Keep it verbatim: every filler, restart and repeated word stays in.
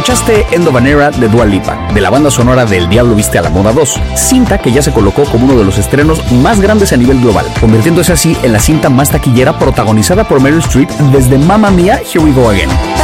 Escuchaste End of an Era de Dua Lipa, de la banda sonora de El Diablo Viste a la Moda dos, cinta que ya se colocó como uno de los estrenos más grandes a nivel global, convirtiéndose así en la cinta más taquillera protagonizada por Meryl Streep desde Mamma Mia, Here We Go Again.